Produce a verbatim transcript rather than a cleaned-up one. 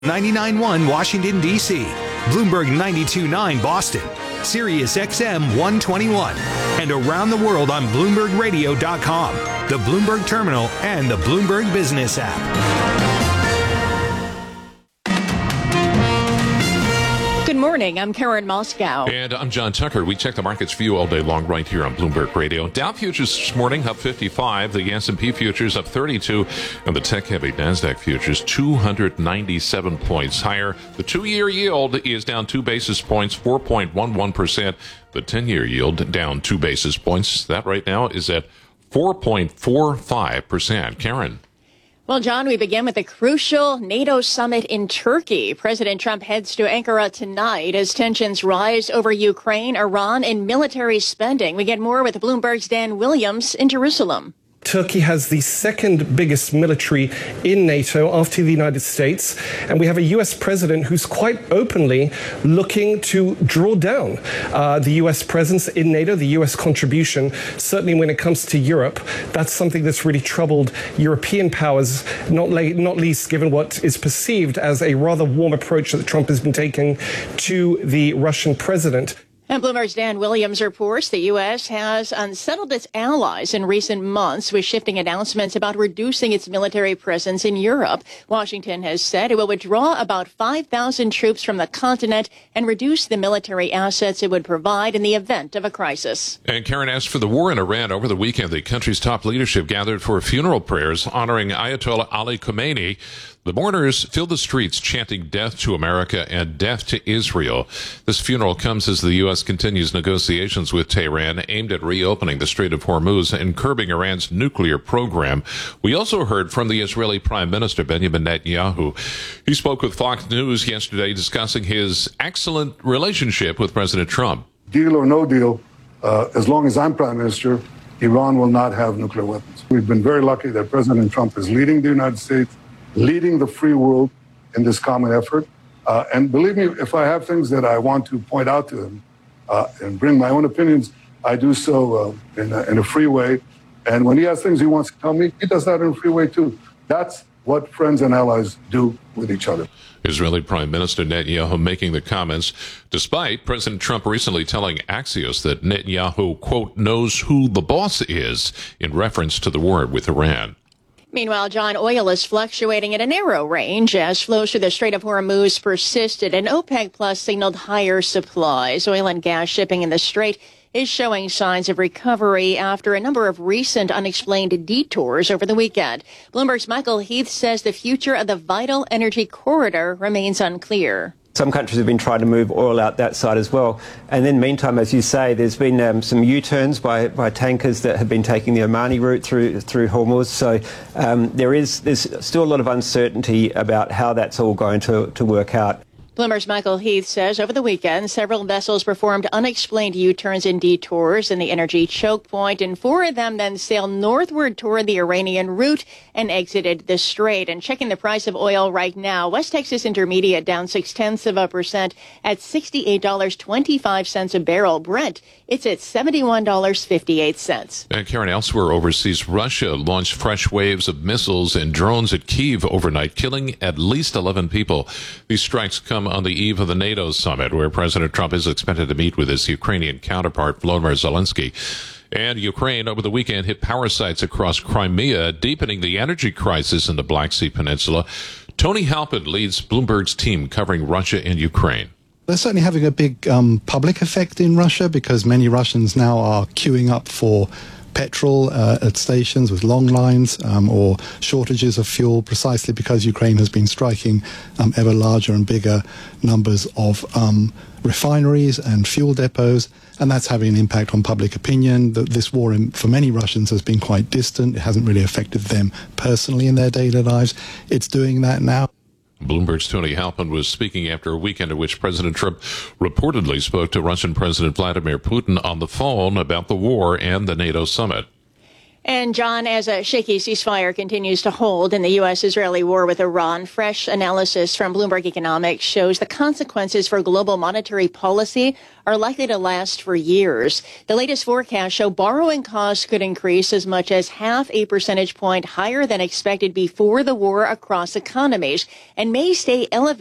ninety-nine point one Washington, D C, Bloomberg ninety-two point nine Boston, Sirius X M one twenty-one, and around the world on Bloomberg Radio dot com, the Bloomberg Terminal, and the Bloomberg Business app. Good morning. I'm Karen Moscow. And I'm John Tucker. We check the markets for you all day long right here on Bloomberg Radio. Dow futures this morning up fifty-five. The S and P futures up thirty-two. And the tech-heavy NASDAQ futures two hundred ninety-seven points higher. The two-year yield is down two basis points, four point one one percent. The ten-year yield down two basis points. That right now is at four point four five percent. Karen. Well, John, we begin with the crucial NATO summit in Turkey. President Trump heads to Ankara tonight as tensions rise over Ukraine, Iran, and military spending. We get more with Bloomberg's Dan Williams in Jerusalem. Turkey has the second biggest military in NATO after the United States, and we have a U S president who's quite openly looking to draw down uh, the U S presence in NATO, the U S contribution. Certainly when it comes to Europe, that's something that's really troubled European powers, not, la- not least given what is perceived as a rather warm approach that Trump has been taking to the Russian president. And Bloomberg's Dan Williams reports the U S has unsettled its allies in recent months with shifting announcements about reducing its military presence in Europe. Washington has said it will withdraw about five thousand troops from the continent and reduce the military assets it would provide in the event of a crisis. And Karen, as for the war in Iran, over the weekend, the country's top leadership gathered for funeral prayers honoring Ayatollah Ali Khamenei. The mourners filled the streets chanting death to America and death to Israel. This funeral comes as the U S continues negotiations with Tehran aimed at reopening the Strait of Hormuz and curbing Iran's nuclear program. We also heard from the Israeli Prime Minister Benjamin Netanyahu. He spoke with Fox News yesterday discussing his excellent relationship with President Trump. Deal or no deal, uh, as long as I'm Prime Minister, Iran will not have nuclear weapons. We've been very lucky that President Trump is leading the United States, leading the free world in this common effort. Uh, and believe me, if I have things that I want to point out to him uh, and bring my own opinions, I do so uh, in, a, in a free way. And when he has things he wants to tell me, he does that in a free way too. That's what friends and allies do with each other. Israeli Prime Minister Netanyahu making the comments despite President Trump recently telling Axios that Netanyahu, quote, knows who the boss is in reference to the war with Iran. Meanwhile, John, oil is fluctuating at a narrow range as flows through the Strait of Hormuz persisted and OPEC Plus signaled higher supplies. Oil and gas shipping in the Strait is showing signs of recovery after a number of recent unexplained detours over the weekend. Bloomberg's Michael Heath says the future of the vital energy corridor remains unclear. Some countries have been trying to move oil out that side as well. And then meantime, as you say, there's been um, some U-turns by, by tankers that have been taking the Omani route through through Hormuz. So um, there is there's still a lot of uncertainty about how that's all going to, to work out. Bloomberg's Michael Heath says over the weekend, several vessels performed unexplained U-turns and detours in the energy choke point, and four of them then sailed northward toward the Iranian route and exited the strait. And checking the price of oil right now, West Texas Intermediate down six-tenths of a percent at sixty-eight dollars and twenty-five cents a barrel. Brent, it's at seventy-one dollars and fifty-eight cents. And Karen, elsewhere overseas, Russia launched fresh waves of missiles and drones at Kyiv overnight, killing at least eleven people. These strikes come on the eve of the NATO summit, where President Trump is expected to meet with his Ukrainian counterpart, Volodymyr Zelensky. And Ukraine over the weekend hit power sites across Crimea, deepening the energy crisis in the Black Sea Peninsula. Tony Halpin leads Bloomberg's team covering Russia and Ukraine. They're certainly having a big um, public effect in Russia because many Russians now are queuing up for petrol uh, at stations with long lines um, or shortages of fuel, precisely because Ukraine has been striking um, ever larger and bigger numbers of um, refineries and fuel depots, and that's having an impact on public opinion. The, this war in, for many Russians has been quite distant. It hasn't really affected them personally in their daily lives. It's doing that now. Bloomberg's Tony Halpin was speaking after a weekend in which President Trump reportedly spoke to Russian President Vladimir Putin on the phone about the war and the NATO summit. And John, as a shaky ceasefire continues to hold in the U S-Israeli war with Iran, fresh analysis from Bloomberg Economics shows the consequences for global monetary policy are likely to last for years. The latest forecasts show borrowing costs could increase as much as half a percentage point higher than expected before the war across economies and may stay elevated